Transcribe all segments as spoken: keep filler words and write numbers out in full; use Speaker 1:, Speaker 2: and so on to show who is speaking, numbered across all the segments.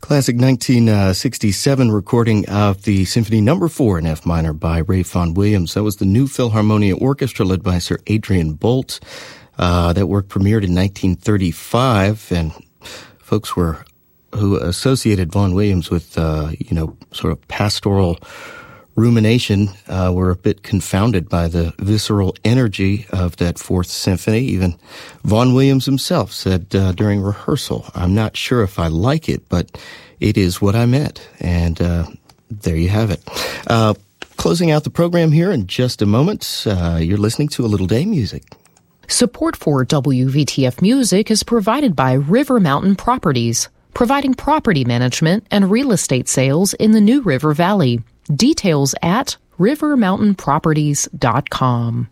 Speaker 1: Classic nineteen sixty-seven recording of the Symphony Number Four in F minor by Ralph Vaughan Williams. That was the New Philharmonia Orchestra led by Sir Adrian Boult. Uh, that work premiered in nineteen thirty-five, and folks were who associated Vaughan Williams with, uh, you know, sort of pastoral rumination uh, were a bit confounded by the visceral energy of that Fourth Symphony. Even Vaughan Williams himself said uh, during rehearsal, "I'm not sure if I like it, but it is what I meant." And uh, there you have it. Uh, closing out the program here in just a moment, uh, you're listening to A Little Day Music.
Speaker 2: Support for W V T F Music is provided by River Mountain Properties, providing property management and real estate sales in the New River Valley. Details at river mountain properties dot com.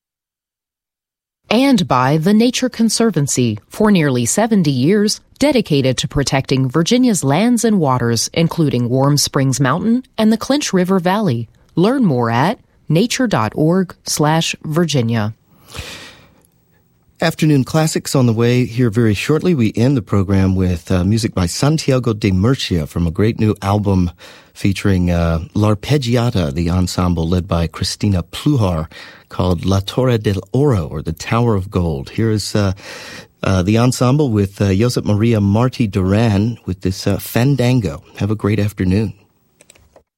Speaker 2: And by the Nature Conservancy, for nearly seventy years, dedicated to protecting Virginia's lands and waters, including Warm Springs Mountain and the Clinch River Valley. Learn more at nature.org slash Virginia.
Speaker 1: Afternoon Classics on the way here very shortly. We end the program with uh, music by Santiago de Murcia from a great new album featuring uh, L'Arpeggiata, the ensemble led by Cristina Pluhar, called La Torre del Oro, or the Tower of Gold. Here is uh, uh, the ensemble with uh, Josep Maria Martí Duran with this uh, Fandango. Have a great afternoon.